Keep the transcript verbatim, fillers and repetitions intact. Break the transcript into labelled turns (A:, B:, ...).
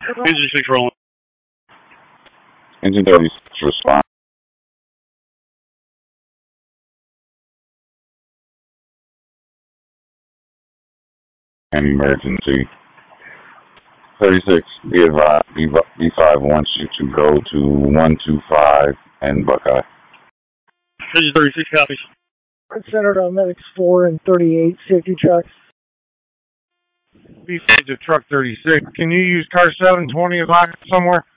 A: Engine six rolling.
B: Engine thirty-six respond. An emergency. thirty-six, be advised, B five wants you to go to one two five and Buckeye.
A: Engine thirty-six copies.
C: Centered on medics four and thirty-eight, safety trucks.
D: B five to truck thirty-six. Can you use car seven twenty as lock somewhere?